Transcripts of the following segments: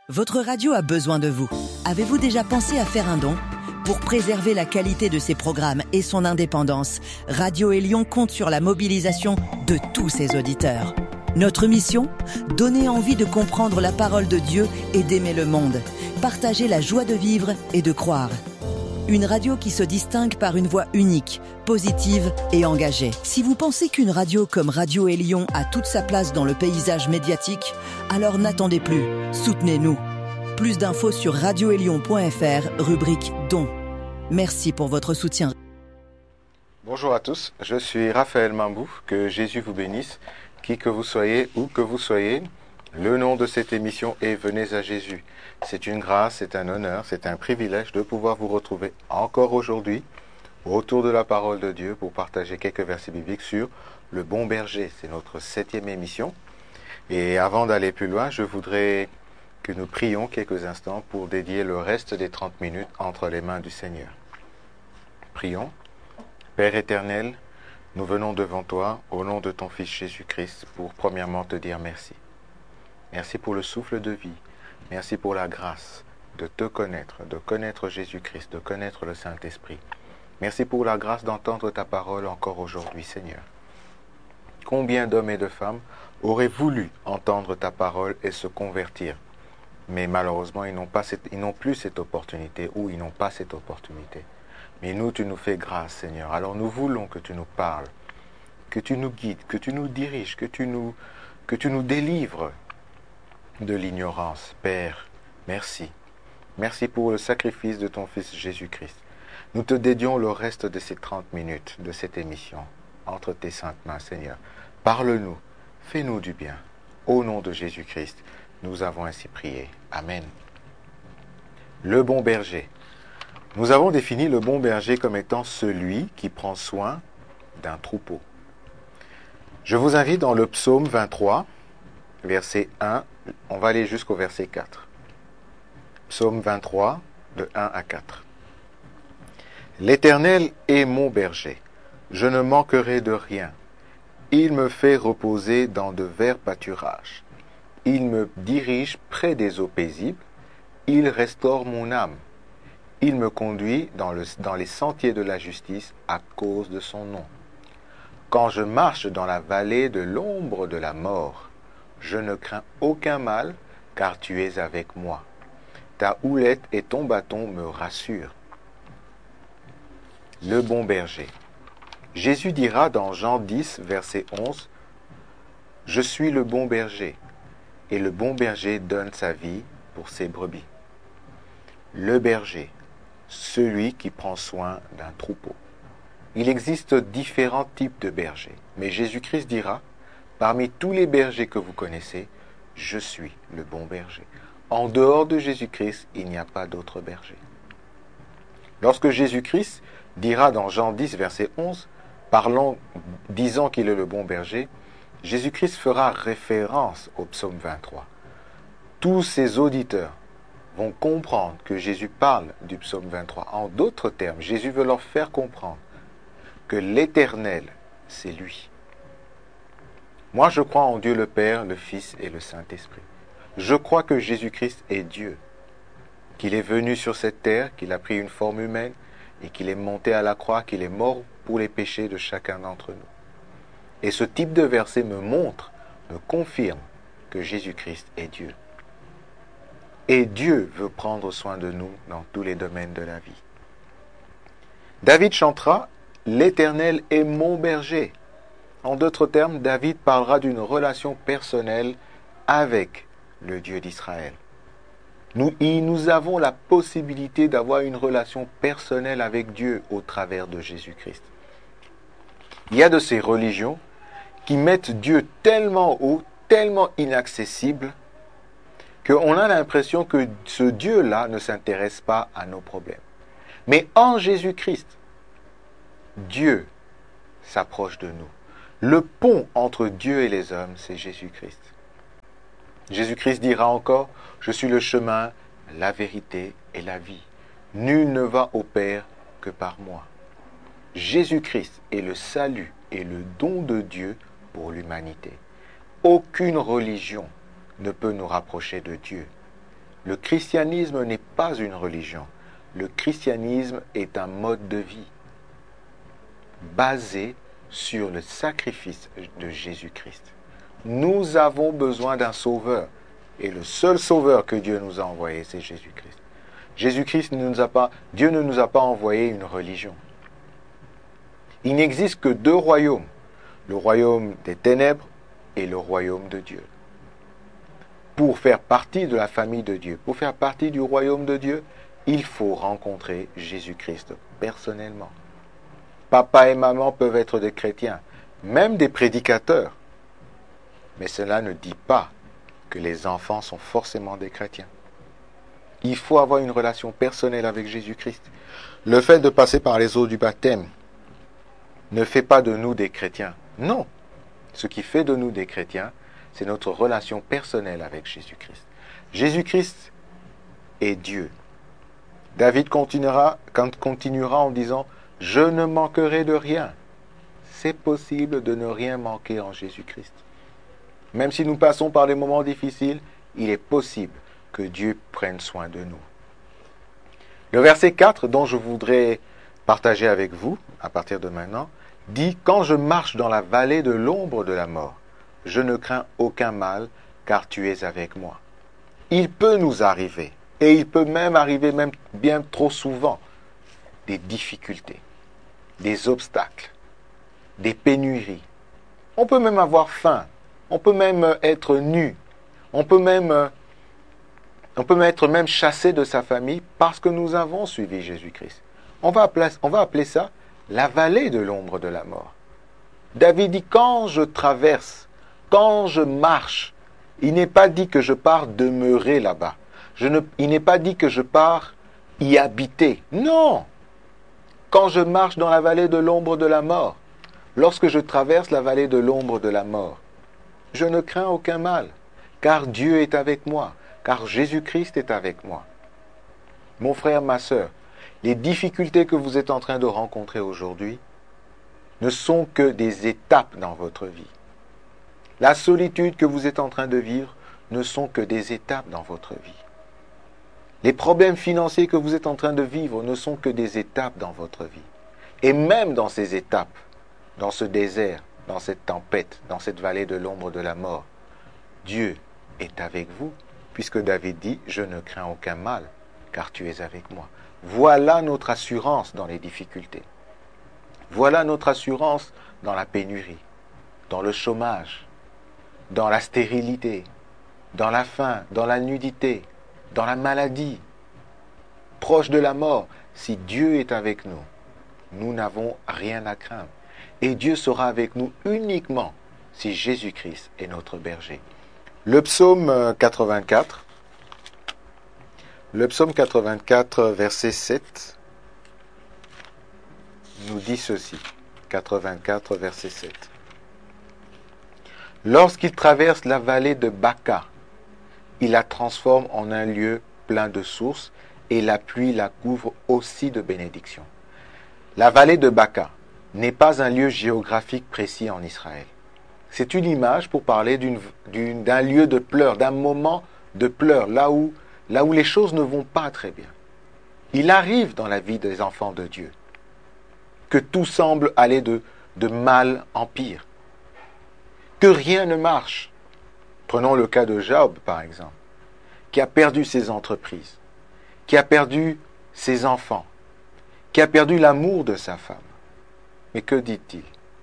Votre radio a besoin de vous. Avez-vous déjà pensé à faire un don ? Pour préserver la qualité de ses programmes et son indépendance, Radio Élion compte sur la mobilisation de tous ses auditeurs. Notre mission ? Donner envie de comprendre la parole de Dieu et d'aimer le monde. Partager la joie de vivre et de croire. Une radio qui se distingue par une voix unique, positive et engagée. Si vous pensez qu'une radio comme Radio Élion a toute sa place dans le paysage médiatique, alors n'attendez plus, soutenez-nous. Plus d'infos sur radioélion.fr, rubrique Dons. Merci pour votre soutien. Bonjour à tous, je suis Raphaël Mambou, que Jésus vous bénisse, qui que vous soyez, où que vous soyez. Le nom de cette émission est Venez à Jésus. C'est une grâce, c'est un honneur, c'est un privilège de pouvoir vous retrouver encore aujourd'hui autour de la parole de Dieu pour partager quelques versets bibliques sur le bon berger. C'est notre 7e émission. Et avant d'aller plus loin, je voudrais que nous prions quelques instants pour dédier le reste des 30 minutes entre les mains du Seigneur. Prions. Père éternel, nous venons devant toi au nom de ton Fils Jésus-Christ pour premièrement te dire merci. Merci pour le souffle de vie. Merci pour la grâce de te connaître, de connaître Jésus-Christ, de connaître le Saint-Esprit. Merci pour la grâce d'entendre ta parole encore aujourd'hui, Seigneur. Combien d'hommes et de femmes auraient voulu entendre ta parole et se convertir, mais malheureusement, ils n'ont plus cette opportunité ou ils n'ont pas cette opportunité. Mais nous, tu nous fais grâce, Seigneur. Alors nous voulons que tu nous parles, que tu nous guides, que tu nous diriges, que tu nous délivres de l'ignorance. Père, merci. Merci pour le sacrifice de ton Fils Jésus-Christ. Nous te dédions le reste de ces 30 minutes de cette émission entre tes saintes mains, Seigneur. Parle-nous, fais-nous du bien. Au nom de Jésus-Christ, nous avons ainsi prié. Amen. Le bon berger. Nous avons défini le bon berger comme étant celui qui prend soin d'un troupeau. Je vous invite dans le psaume 23, verset 1, on va aller jusqu'au verset 4. Psaume 23, de 1 à 4. L'Éternel est mon berger, je ne manquerai de rien. Il me fait reposer dans de verts pâturages. Il me dirige près des eaux paisibles. Il restaure mon âme. Il me conduit dans les sentiers de la justice à cause de son nom. Quand je marche dans la vallée de l'ombre de la mort, je ne crains aucun mal, car tu es avec moi. Ta houlette et ton bâton me rassurent. Le bon berger. Jésus dira dans Jean 10, verset 11, « Je suis le bon berger, et le bon berger donne sa vie pour ses brebis. » Le berger, celui qui prend soin d'un troupeau. Il existe différents types de bergers, mais Jésus-Christ dira, parmi tous les bergers que vous connaissez, je suis le bon berger. En dehors de Jésus-Christ, il n'y a pas d'autre berger. Lorsque Jésus-Christ dira dans Jean 10, verset 11, disant qu'il est le bon berger, Jésus-Christ fera référence au psaume 23. Tous ses auditeurs vont comprendre que Jésus parle du psaume 23. En d'autres termes, Jésus veut leur faire comprendre que l'Éternel, c'est lui. Moi, je crois en Dieu le Père, le Fils et le Saint-Esprit. Je crois que Jésus-Christ est Dieu, qu'il est venu sur cette terre, qu'il a pris une forme humaine et qu'il est monté à la croix, qu'il est mort pour les péchés de chacun d'entre nous. Et ce type de verset me confirme que Jésus-Christ est Dieu. Et Dieu veut prendre soin de nous dans tous les domaines de la vie. David chantera « L'Éternel est mon berger ». En d'autres termes, David parlera d'une relation personnelle avec le Dieu d'Israël. Nous avons la possibilité d'avoir une relation personnelle avec Dieu au travers de Jésus-Christ. Il y a de ces religions qui mettent Dieu tellement haut, tellement inaccessible, qu'on a l'impression que ce Dieu-là ne s'intéresse pas à nos problèmes. Mais en Jésus-Christ, Dieu s'approche de nous. Le pont entre Dieu et les hommes, c'est Jésus-Christ. Jésus-Christ dira encore, « Je suis le chemin, la vérité et la vie. Nul ne va au Père que par moi. » Jésus-Christ est le salut et le don de Dieu pour l'humanité. Aucune religion ne peut nous rapprocher de Dieu. Le christianisme n'est pas une religion. Le christianisme est un mode de vie basé sur le sacrifice de Jésus-Christ. Nous avons besoin d'un sauveur. Et le seul sauveur que Dieu nous a envoyé, c'est Jésus-Christ. Dieu ne nous a pas envoyé une religion. Il n'existe que deux royaumes. Le royaume des ténèbres et le royaume de Dieu. Pour faire partie de la famille de Dieu, pour faire partie du royaume de Dieu, il faut rencontrer Jésus-Christ personnellement. Papa et maman peuvent être des chrétiens, même des prédicateurs. Mais cela ne dit pas que les enfants sont forcément des chrétiens. Il faut avoir une relation personnelle avec Jésus-Christ. Le fait de passer par les eaux du baptême ne fait pas de nous des chrétiens. Non. Ce qui fait de nous des chrétiens, c'est notre relation personnelle avec Jésus-Christ. Jésus-Christ est Dieu. David continuera en disant « Je ne manquerai de rien ». C'est possible de ne rien manquer en Jésus-Christ. Même si nous passons par des moments difficiles, il est possible que Dieu prenne soin de nous. Le verset 4, dont je voudrais partager avec vous, à partir de maintenant, dit « Quand je marche dans la vallée de l'ombre de la mort, je ne crains aucun mal, car tu es avec moi. » Il peut nous arriver, et il peut même arriver même bien trop souvent, des difficultés, des obstacles, des pénuries. On peut même avoir faim, on peut même être nu, on peut être même chassé de sa famille parce que nous avons suivi Jésus-Christ. On va appeler ça la vallée de l'ombre de la mort. David dit, quand je traverse, quand je marche, il n'est pas dit que je pars demeurer là-bas. Il n'est pas dit que je pars y habiter. Non! Quand je marche dans la vallée de l'ombre de la mort, lorsque je traverse la vallée de l'ombre de la mort, je ne crains aucun mal, car Dieu est avec moi, car Jésus-Christ est avec moi. Mon frère, ma sœur, les difficultés que vous êtes en train de rencontrer aujourd'hui ne sont que des étapes dans votre vie. La solitude que vous êtes en train de vivre ne sont que des étapes dans votre vie. Les problèmes financiers que vous êtes en train de vivre ne sont que des étapes dans votre vie. Et même dans ces étapes, dans ce désert, dans cette tempête, dans cette vallée de l'ombre de la mort, Dieu est avec vous, puisque David dit « Je ne crains aucun mal, car tu es avec moi ». Voilà notre assurance dans les difficultés. Voilà notre assurance dans la pénurie, dans le chômage, dans la stérilité, dans la faim, dans la nudité, dans la maladie, proche de la mort. Si Dieu est avec nous, nous n'avons rien à craindre. Et Dieu sera avec nous uniquement si Jésus-Christ est notre berger. Le psaume 84, verset 7, nous dit ceci. 84, verset 7. Lorsqu'il traverse la vallée de Baca, il la transforme en un lieu plein de sources et la pluie la couvre aussi de bénédictions. La vallée de Baca n'est pas un lieu géographique précis en Israël. C'est une image pour parler d'un lieu de pleurs, d'un moment de pleurs, là où les choses ne vont pas très bien. Il arrive dans la vie des enfants de Dieu que tout semble aller de mal en pire, que rien ne marche. Prenons le cas de Job, par exemple, qui a perdu ses entreprises, qui a perdu ses enfants, qui a perdu l'amour de sa femme. Mais que dit-il?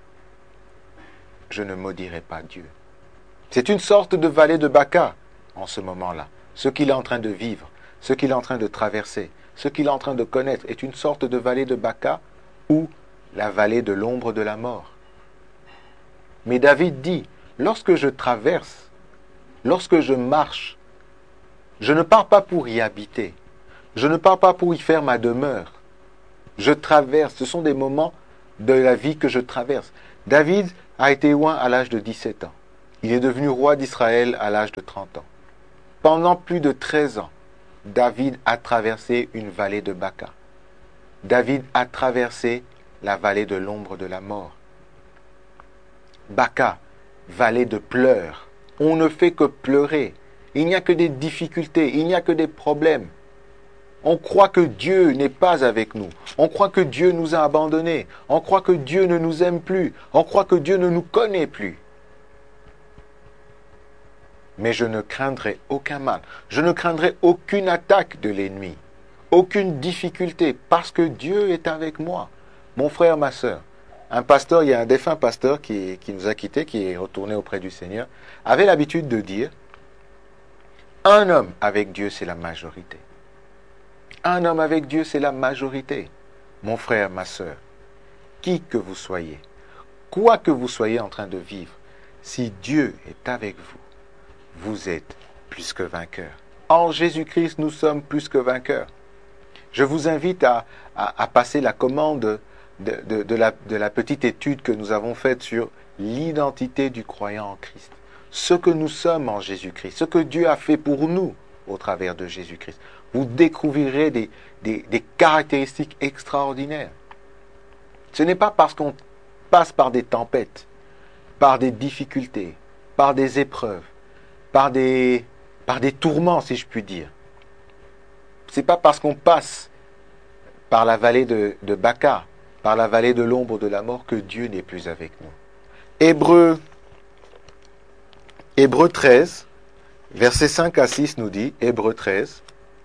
Je ne maudirai pas Dieu. C'est une sorte de vallée de Baca en ce moment-là. Ce qu'il est en train de vivre, ce qu'il est en train de traverser, ce qu'il est en train de connaître est une sorte de vallée de Baca ou la vallée de l'ombre de la mort. Mais David dit, lorsque je traverse, lorsque je marche, je ne pars pas pour y habiter, je ne pars pas pour y faire ma demeure. Je traverse, ce sont des moments de la vie que je traverse. David a été oint à l'âge de 17 ans. Il est devenu roi d'Israël à l'âge de 30 ans. Pendant plus de 13 ans, David a traversé une vallée de Baca. David a traversé la vallée de l'ombre de la mort. Baca, vallée de pleurs. On ne fait que pleurer. il n'y a que des difficultés, il n'y a que des problèmes. On croit que Dieu n'est pas avec nous. On croit que Dieu nous a abandonnés. On croit que Dieu ne nous aime plus. On croit que Dieu ne nous connaît plus. Mais je ne craindrai aucun mal. Je ne craindrai aucune attaque de l'ennemi. Aucune difficulté, parce que Dieu est avec moi. Mon frère, ma sœur. Un pasteur, il y a un défunt pasteur qui nous a quittés, qui est retourné auprès du Seigneur, avait l'habitude de dire, un homme avec Dieu, c'est la majorité. Un homme avec Dieu, c'est la majorité. Mon frère, ma sœur, qui que vous soyez, quoi que vous soyez en train de vivre, si Dieu est avec vous, vous êtes plus que vainqueurs. En Jésus-Christ, nous sommes plus que vainqueurs. Je vous invite à passer la commande de la petite étude que nous avons faite sur l'identité du croyant en Christ. Ce que nous sommes en Jésus-Christ, ce que Dieu a fait pour nous au travers de Jésus-Christ. Vous découvrirez des caractéristiques extraordinaires. Ce n'est pas parce qu'on passe par des tempêtes, par des difficultés, par des épreuves, par des tourments, si je puis dire. Ce n'est pas parce qu'on passe par la vallée de Baca, par la vallée de l'ombre de la mort, que Dieu n'est plus avec nous. Hébreux 13, versets 5 à 6 nous dit, Hébreux 13,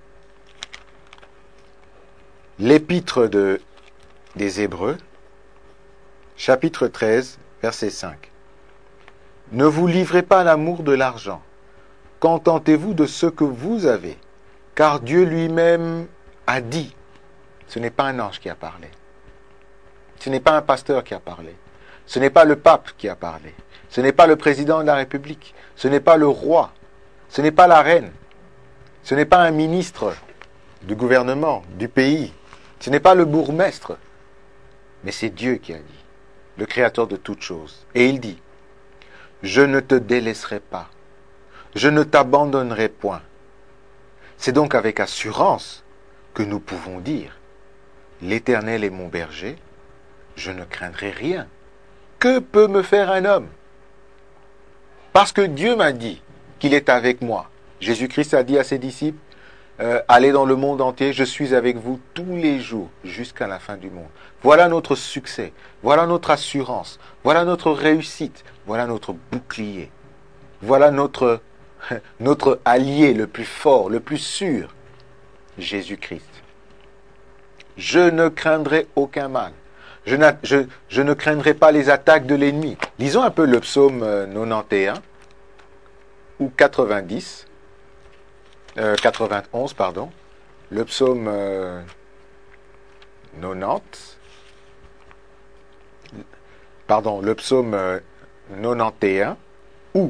l'épître des Hébreux, chapitre 13, verset 5. Ne vous livrez pas à l'amour de l'argent, contentez-vous de ce que vous avez, car Dieu lui-même a dit. Ce n'est pas un ange qui a parlé. Ce n'est pas un pasteur qui a parlé. Ce n'est pas le pape qui a parlé. Ce n'est pas le président de la République. Ce n'est pas le roi. Ce n'est pas la reine. Ce n'est pas un ministre du gouvernement, du pays. Ce n'est pas le bourgmestre. Mais c'est Dieu qui a dit, le créateur de toutes choses. Et il dit, je ne te délaisserai pas. Je ne t'abandonnerai point. C'est donc avec assurance que nous pouvons dire, l'Éternel est mon berger, je ne craindrai rien. Que peut me faire un homme? Parce que Dieu m'a dit qu'il est avec moi. Jésus-Christ a dit à ses disciples, allez dans le monde entier, je suis avec vous tous les jours jusqu'à la fin du monde. Voilà notre succès, voilà notre assurance, voilà notre réussite, voilà notre bouclier, voilà notre allié le plus fort, le plus sûr, Jésus-Christ. Je ne craindrai aucun mal. Je ne craindrai pas les attaques de l'ennemi. Lisons un peu le psaume 91 ou 91, pardon. Le psaume 90. Pardon, le psaume 91 ou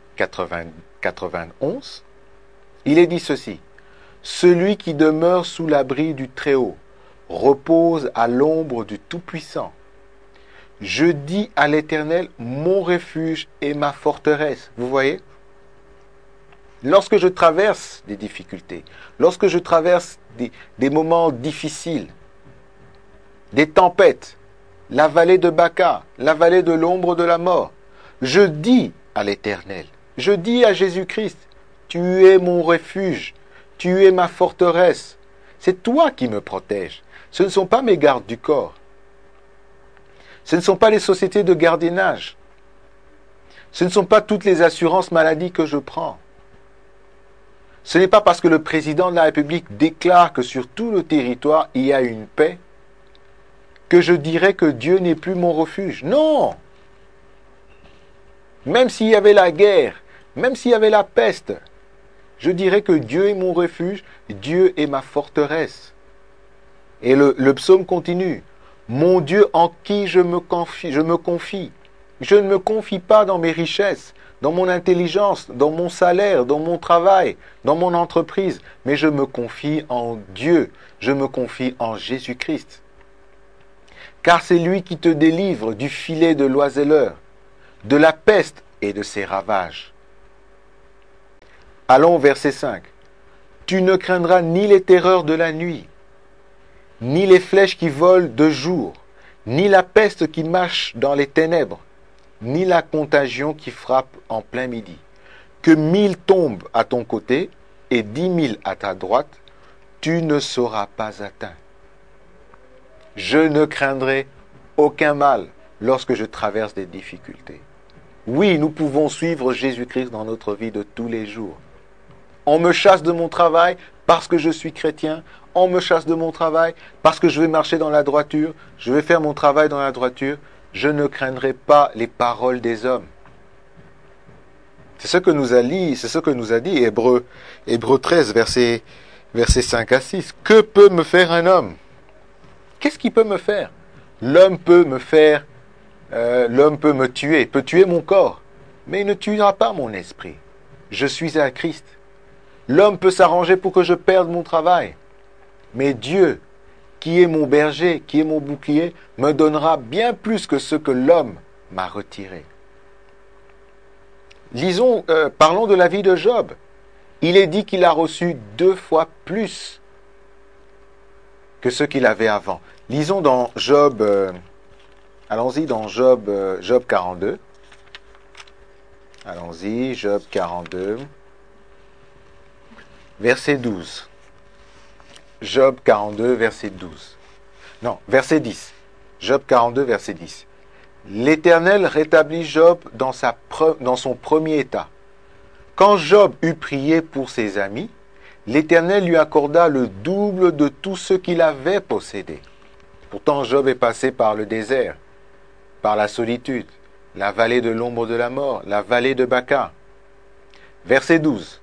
91. Il est dit ceci. Celui qui demeure sous l'abri du Très-Haut repose à l'ombre du Tout-Puissant. Je dis à l'Éternel, mon refuge et ma forteresse. Vous voyez? Lorsque je traverse des difficultés, lorsque je traverse des moments difficiles, des tempêtes, la vallée de Baca, la vallée de l'ombre de la mort, je dis à l'Éternel, je dis à Jésus-Christ, tu es mon refuge, tu es ma forteresse. C'est toi qui me protèges. Ce ne sont pas mes gardes du corps. Ce ne sont pas les sociétés de gardiennage. Ce ne sont pas toutes les assurances maladie que je prends. Ce n'est pas parce que le président de la République déclare que sur tout le territoire il y a une paix que je dirais que Dieu n'est plus mon refuge. Non! Même s'il y avait la guerre, même s'il y avait la peste, je dirais que Dieu est mon refuge, Dieu est ma forteresse. Et le psaume continue. Mon Dieu en qui je me confie. Je ne me confie pas dans mes richesses, dans mon intelligence, dans mon salaire, dans mon travail, dans mon entreprise, mais je me confie en Dieu, je me confie en Jésus-Christ. Car c'est lui qui te délivre du filet de l'oiseleur, de la peste et de ses ravages. Allons au verset 5. Tu ne craindras ni les terreurs de la nuit, ni les flèches qui volent de jour, ni la peste qui marche dans les ténèbres, ni la contagion qui frappe en plein midi. que 1000 tombent à ton côté et 10 000 à ta droite, tu ne seras pas atteint. Je ne craindrai aucun mal lorsque je traverse des difficultés. Oui, nous pouvons suivre Jésus-Christ dans notre vie de tous les jours. On me chasse de mon travail parce que je suis chrétien. On me chasse de mon travail parce que je vais marcher dans la droiture. Je vais faire mon travail dans la droiture. Je ne craindrai pas les paroles des hommes. C'est ce que nous a dit Hébreux 13, versets 5 à 6. Que peut me faire un homme? Qu'est-ce qu'il peut me faire? L'homme peut me tuer, peut tuer mon corps, mais il ne tuera pas mon esprit. Je suis à Christ. L'homme peut s'arranger pour que je perde mon travail, mais Dieu, qui est mon berger, qui est mon bouclier, me donnera bien plus que ce que l'homme m'a retiré. Parlons de la vie de Job. Il est dit qu'il a reçu 2 fois plus que ce qu'il avait avant. Lisons dans Job, allons-y dans Job 42. Allons-y, Job 42, verset 12. Job 42, verset 12. Non, verset 10. Job 42, verset 10. L'Éternel rétablit Job dans son premier état. Quand Job eut prié pour ses amis, l'Éternel lui accorda le double de tout ce qu'il avait possédé. Pourtant, Job est passé par le désert, par la solitude, la vallée de l'ombre de la mort, la vallée de Baca. Verset 12.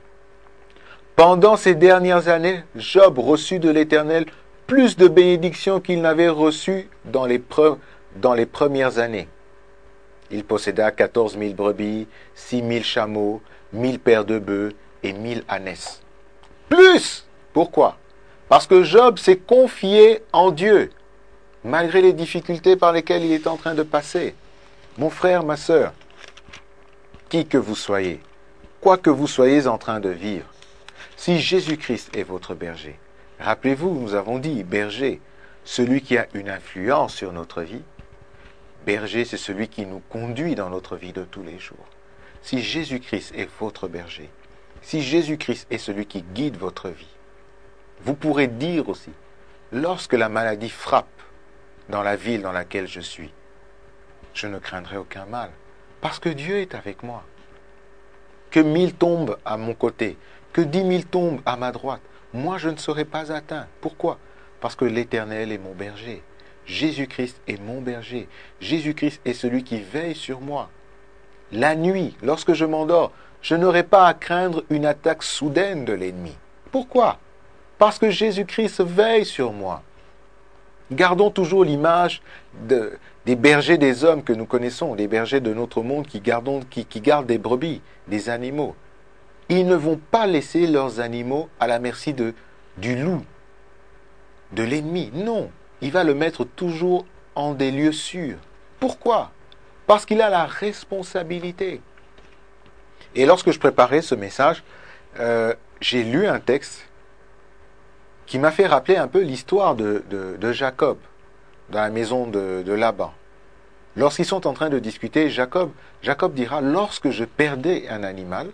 Pendant ces dernières années, Job reçut de l'Éternel plus de bénédictions qu'il n'avait reçues dans les premières années. Il posséda 14 000 brebis, 6 000 chameaux, 1000 paires de bœufs et 1000 ânesses. Plus! Pourquoi? Parce que Job s'est confié en Dieu, malgré les difficultés par lesquelles il est en train de passer. Mon frère, ma sœur, qui que vous soyez, quoi que vous soyez en train de vivre, si Jésus-Christ est votre berger, rappelez-vous, nous avons dit, berger, celui qui a une influence sur notre vie. Berger, c'est celui qui nous conduit dans notre vie de tous les jours. Si Jésus-Christ est votre berger, si Jésus-Christ est celui qui guide votre vie, vous pourrez dire aussi, lorsque la maladie frappe dans la ville dans laquelle je suis, je ne craindrai aucun mal, parce que Dieu est avec moi. Que 1000 tombent à mon côté, que 10 000 tombent à ma droite, moi je ne serai pas atteint. Pourquoi? Parce que l'Éternel est mon berger. Jésus-Christ est mon berger. Jésus-Christ est celui qui veille sur moi. La nuit, lorsque je m'endors, je n'aurai pas à craindre une attaque soudaine de l'ennemi. Pourquoi? Parce que Jésus-Christ veille sur moi. Gardons toujours l'image des bergers des hommes que nous connaissons, des bergers de notre monde qui gardent des brebis, des animaux. Ils ne vont pas laisser leurs animaux à la merci du loup, de l'ennemi. Non, il va le mettre toujours en des lieux sûrs. Pourquoi? Parce qu'il a la responsabilité. Et lorsque je préparais ce message, j'ai lu un texte qui m'a fait rappeler un peu l'histoire de Jacob dans la maison de Laban. Lorsqu'ils sont en train de discuter, Jacob dira, lorsque je perdais un animal,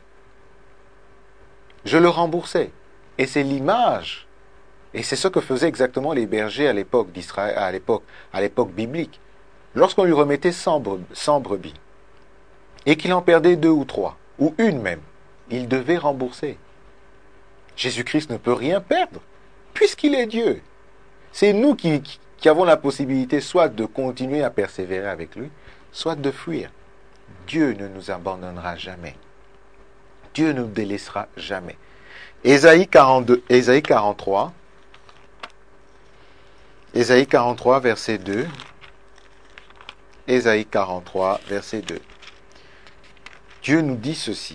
je le remboursais. Et c'est l'image, et c'est ce que faisaient exactement les bergers à l'époque d'Israël, à l'époque biblique. Lorsqu'on lui remettait 100 brebis, et qu'il en perdait 2 ou 3, ou une même, il devait rembourser. Jésus-Christ ne peut rien perdre, puisqu'il est Dieu. C'est nous qui avons la possibilité soit de continuer à persévérer avec lui, soit de fuir. Dieu ne nous abandonnera jamais. Dieu ne nous délaissera jamais. Ésaïe 43, verset 2. Ésaïe 43, verset 2. Dieu nous dit ceci.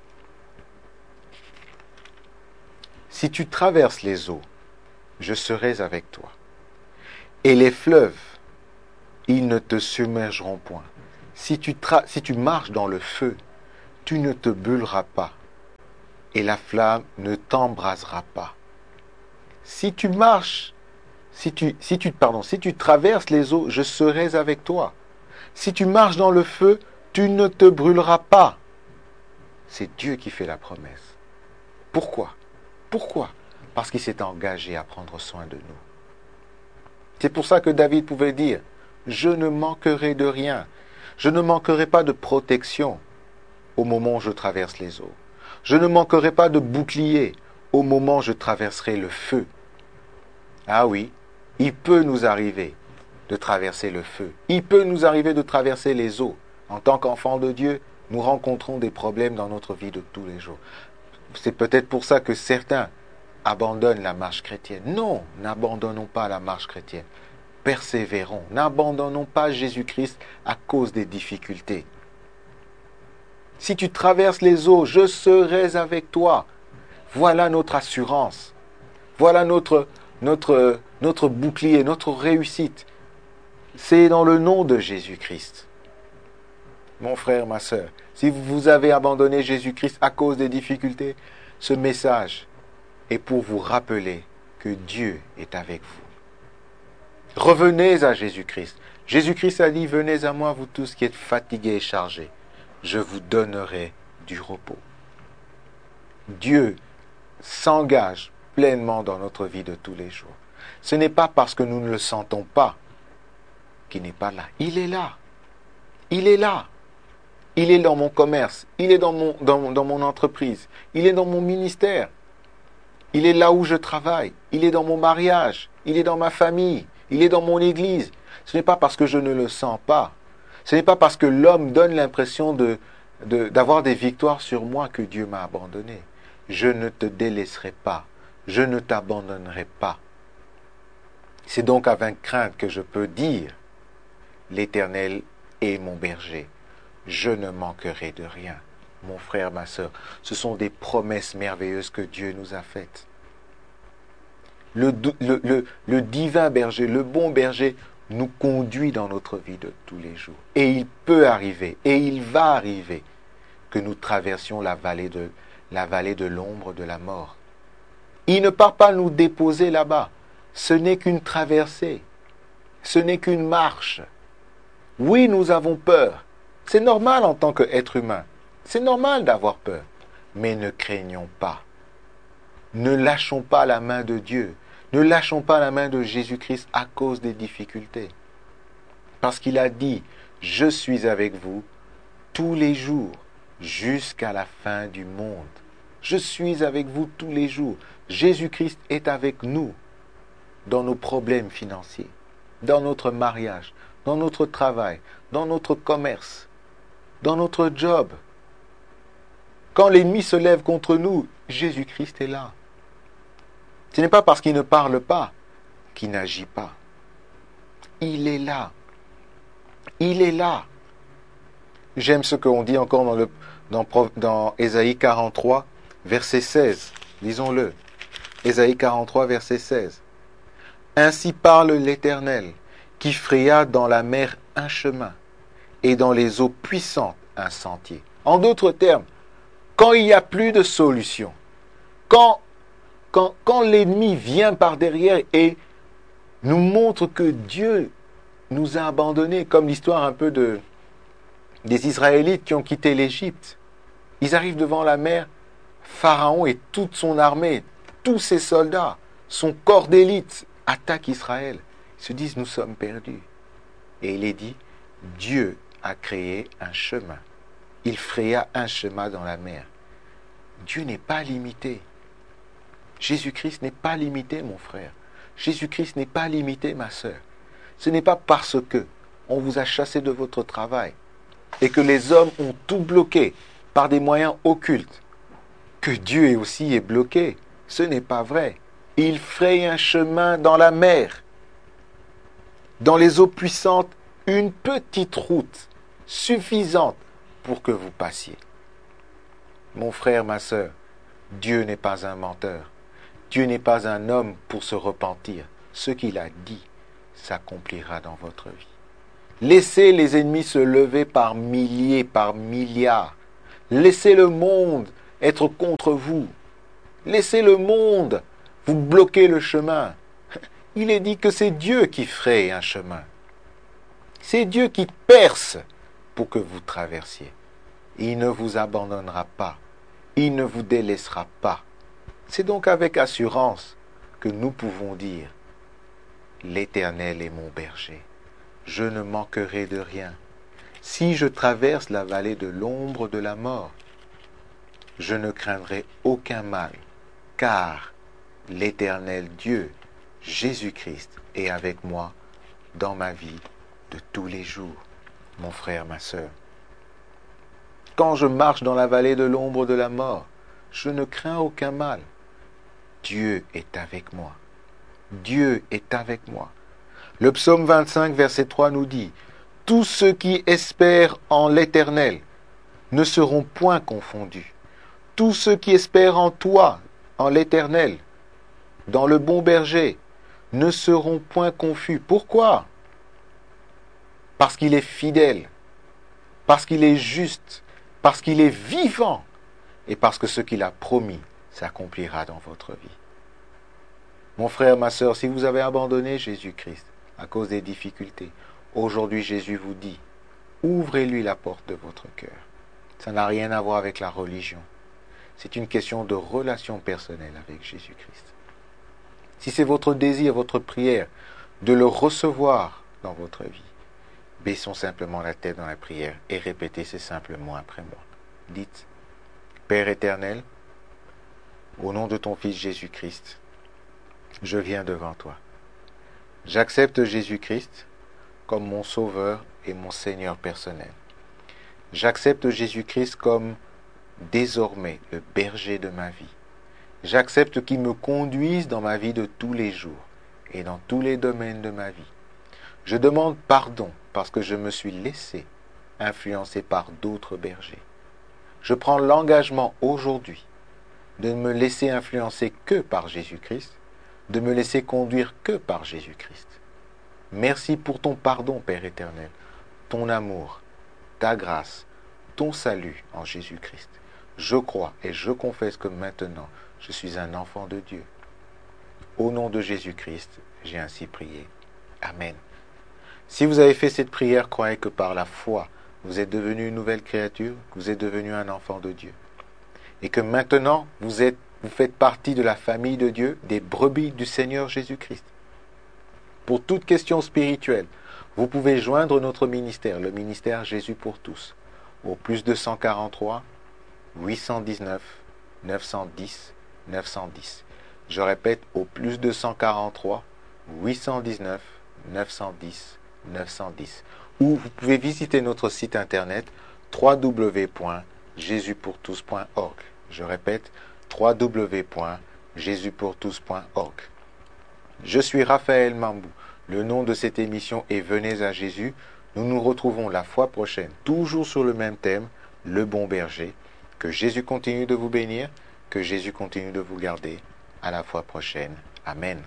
Si tu traverses les eaux, je serai avec toi. Et les fleuves, ils ne te submergeront point. Si tu marches dans le feu, tu ne te brûleras pas. Et la flamme ne t'embrasera pas. Si tu traverses les eaux, je serai avec toi. Si tu marches dans le feu, tu ne te brûleras pas. C'est Dieu qui fait la promesse. Pourquoi? Pourquoi? Parce qu'il s'est engagé à prendre soin de nous. C'est pour ça que David pouvait dire, je ne manquerai de rien. Je ne manquerai pas de protection au moment où je traverse les eaux. Je ne manquerai pas de bouclier au moment où je traverserai le feu. Ah oui, il peut nous arriver de traverser le feu. Il peut nous arriver de traverser les eaux. En tant qu'enfants de Dieu, nous rencontrons des problèmes dans notre vie de tous les jours. C'est peut-être pour ça que certains abandonnent la marche chrétienne. Non, n'abandonnons pas la marche chrétienne. Persévérons. N'abandonnons pas Jésus-Christ à cause des difficultés. Si tu traverses les eaux, je serai avec toi. Voilà notre assurance. Voilà notre bouclier, notre réussite. C'est dans le nom de Jésus-Christ. Mon frère, ma sœur, si vous avez abandonné Jésus-Christ à cause des difficultés, ce message est pour vous rappeler que Dieu est avec vous. Revenez à Jésus-Christ. Jésus-Christ a dit, venez à moi, vous tous qui êtes fatigués et chargés. Je vous donnerai du repos. Dieu s'engage pleinement dans notre vie de tous les jours. Ce n'est pas parce que nous ne le sentons pas qu'il n'est pas là. Il est là. Il est là. Il est dans mon commerce. Il est dans mon entreprise. Il est dans mon ministère. Il est là où je travaille. Il est dans mon mariage. Il est dans ma famille. Il est dans mon église. Ce n'est pas parce que je ne le sens pas. Ce n'est pas parce que l'homme donne l'impression d'avoir des victoires sur moi que Dieu m'a abandonné. Je ne te délaisserai pas. Je ne t'abandonnerai pas. C'est donc avec crainte que je peux dire, l'Éternel est mon berger. Je ne manquerai de rien. Mon frère, ma sœur, ce sont des promesses merveilleuses que Dieu nous a faites. Le divin berger, le bon berger, nous conduit dans notre vie de tous les jours. Et il peut arriver, et il va arriver, que nous traversions la vallée de l'ombre de la mort. Il ne part pas nous déposer là-bas. Ce n'est qu'une traversée. Ce n'est qu'une marche. Oui, nous avons peur. C'est normal en tant qu'être humain. C'est normal d'avoir peur. Mais ne craignons pas. Ne lâchons pas la main de Dieu. Ne lâchons pas la main de Jésus-Christ à cause des difficultés. Parce qu'il a dit, je suis avec vous tous les jours jusqu'à la fin du monde. Je suis avec vous tous les jours. Jésus-Christ est avec nous dans nos problèmes financiers, dans notre mariage, dans notre travail, dans notre commerce, dans notre job. Quand l'ennemi se lève contre nous, Jésus-Christ est là. Ce n'est pas parce qu'il ne parle pas qu'il n'agit pas. Il est là. Il est là. J'aime ce qu'on dit encore dans Ésaïe 43, verset 16. Lisons-le. Ésaïe 43, verset 16. Ainsi parle l'Éternel, qui fraya dans la mer un chemin, et dans les eaux puissantes un sentier. En d'autres termes, quand il n'y a plus de solution, quand l'ennemi vient par derrière et nous montre que Dieu nous a abandonnés, comme l'histoire un peu des Israélites qui ont quitté l'Égypte. Ils arrivent devant la mer, Pharaon et toute son armée, tous ses soldats, son corps d'élite, attaquent Israël. Ils se disent, nous sommes perdus. Et il est dit, Dieu a créé un chemin. Il fraya un chemin dans la mer. Dieu n'est pas limité. Jésus-Christ n'est pas limité, mon frère. Jésus-Christ n'est pas limité, ma sœur. Ce n'est pas parce que on vous a chassé de votre travail et que les hommes ont tout bloqué par des moyens occultes que Dieu aussi est bloqué. Ce n'est pas vrai. Il fraye un chemin dans la mer. Dans les eaux puissantes, une petite route suffisante pour que vous passiez. Mon frère, ma sœur, Dieu n'est pas un menteur. Dieu n'est pas un homme pour se repentir. Ce qu'il a dit s'accomplira dans votre vie. Laissez les ennemis se lever par milliers, par milliards. Laissez le monde être contre vous. Laissez le monde vous bloquer le chemin. Il est dit que c'est Dieu qui fraye un chemin. C'est Dieu qui perce pour que vous traversiez. Il ne vous abandonnera pas. Il ne vous délaissera pas. C'est donc avec assurance que nous pouvons dire, l'Éternel est mon berger. Je ne manquerai de rien. Si je traverse la vallée de l'ombre de la mort, je ne craindrai aucun mal, car l'Éternel Dieu, Jésus-Christ, est avec moi dans ma vie de tous les jours, mon frère, ma sœur. Quand je marche dans la vallée de l'ombre de la mort, je ne crains aucun mal. Dieu est avec moi. Dieu est avec moi. Le psaume 25, verset 3 nous dit, « Tous ceux qui espèrent en l'Éternel ne seront point confondus. Tous ceux qui espèrent en toi, en l'Éternel, dans le bon berger, ne seront point confus. » Pourquoi? Parce qu'il est fidèle, parce qu'il est juste, parce qu'il est vivant et parce que ce qu'il a promis s'accomplira dans votre vie. Mon frère, ma sœur, si vous avez abandonné Jésus-Christ à cause des difficultés, aujourd'hui Jésus vous dit, ouvrez-lui la porte de votre cœur. Ça n'a rien à voir avec la religion. C'est une question de relation personnelle avec Jésus-Christ. Si c'est votre désir, votre prière, de le recevoir dans votre vie, baissons simplement la tête dans la prière et répétez ces simples mots après moi. Dites, Père éternel, au nom de ton Fils Jésus-Christ, je viens devant toi. J'accepte Jésus-Christ comme mon Sauveur et mon Seigneur personnel. J'accepte Jésus-Christ comme désormais le berger de ma vie. J'accepte qu'il me conduise dans ma vie de tous les jours et dans tous les domaines de ma vie. Je demande pardon parce que je me suis laissé influencer par d'autres bergers. Je prends l'engagement aujourd'hui de ne me laisser influencer que par Jésus-Christ, de me laisser conduire que par Jésus-Christ. Merci pour ton pardon, Père éternel, ton amour, ta grâce, ton salut en Jésus-Christ. Je crois et je confesse que maintenant, je suis un enfant de Dieu. Au nom de Jésus-Christ, j'ai ainsi prié. Amen. Si vous avez fait cette prière, croyez que par la foi, vous êtes devenu une nouvelle créature, que vous êtes devenu un enfant de Dieu. Et que maintenant, vous faites partie de la famille de Dieu, des brebis du Seigneur Jésus-Christ. Pour toute question spirituelle, vous pouvez joindre notre ministère, le ministère Jésus pour tous, au plus 243 819 910 910. Je répète, au plus 243 819 910 910. Ou vous pouvez visiter notre site internet www.jesuspourtous.org. Je répète, www.jesuspourtous.org. Je suis Raphaël Mambou. Le nom de cette émission est Venez à Jésus. Nous nous retrouvons la fois prochaine, toujours sur le même thème, le bon berger. Que Jésus continue de vous bénir, que Jésus continue de vous garder. À la fois prochaine. Amen.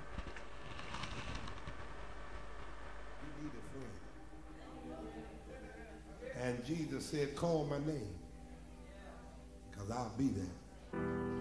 And Jesus said, call my name, because I'll be there.